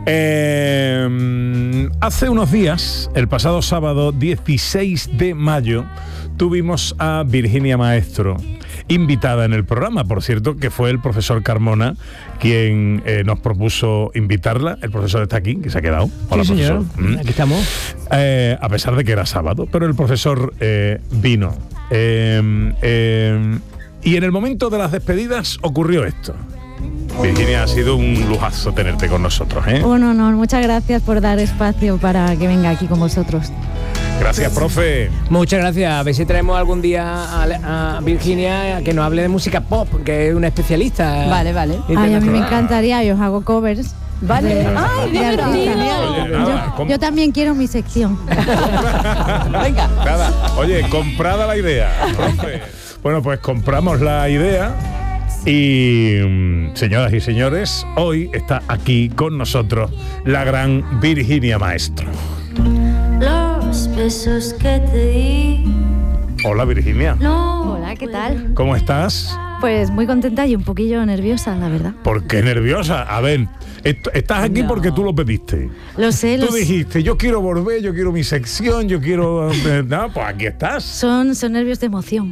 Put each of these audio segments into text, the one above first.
Hace unos días, el pasado sábado 16 de mayo, tuvimos a Virginia Maestro invitada en el programa. Por cierto, que fue el profesor Carmona quien nos propuso invitarla. El profesor está aquí, que se ha quedado. Hola, sí, profesor. Señor. Aquí estamos. A pesar de que era sábado, pero el profesor vino. Y en el momento de las despedidas ocurrió esto. Virginia, ha sido un lujazo tenerte con nosotros, ¿eh? Un honor, muchas gracias por dar espacio para que venga aquí con vosotros. Gracias, profe. Muchas gracias. A ver si traemos algún día a Virginia que nos hable de música pop, que es una especialista. Vale. Ay, a mí me encantaría, yo os hago covers. Vale. Ay, de divertido. Oye, nada, yo también quiero mi sección. Venga. Nada. Oye, comprada la idea, profe. Bueno, pues compramos la idea y, señoras y señores, hoy está aquí con nosotros la gran Virginia Maestro. Los besos que te di. Hola, Virginia. Hola, ¿qué tal? ¿Cómo estás? Pues muy contenta y un poquillo nerviosa, la verdad. ¿Por qué nerviosa? A ver, estás aquí porque tú lo pediste. Lo sé, Tú dijiste, yo quiero volver, yo quiero mi sección, yo quiero... No, pues aquí estás. Son nervios de emoción.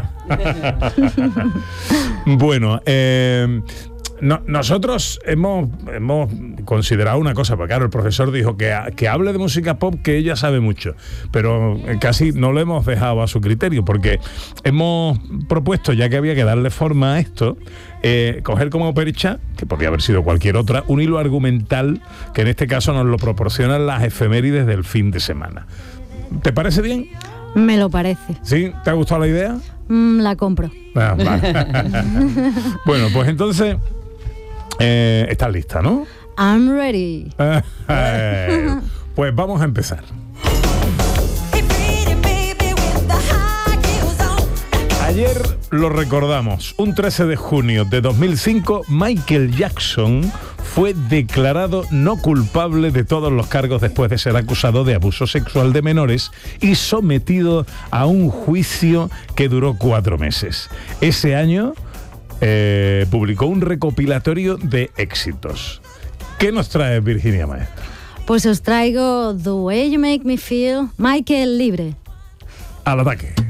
Bueno, nosotros hemos considerado una cosa, porque claro, el profesor dijo que hable de música pop, que ella sabe mucho, pero casi no lo hemos dejado a su criterio, porque hemos propuesto, ya que había que darle forma a esto, coger como percha, que podría haber sido cualquier otra, un hilo argumental que en este caso nos lo proporcionan las efemérides del fin de semana. ¿Te parece bien? Me lo parece. ¿Sí? ¿Te ha gustado la idea? La compro. Vale. Bueno, pues entonces estás lista, ¿no? I'm ready. Pues vamos a empezar. Ayer lo recordamos, un 13 de junio de 2005, Michael Jackson fue declarado no culpable de todos los cargos después de ser acusado de abuso sexual de menores y sometido a un juicio que duró 4 meses. Ese año publicó un recopilatorio de éxitos. ¿Qué nos trae Virginia Maestro? Pues os traigo The Way You Make Me Feel, Michael Libre. Al ataque.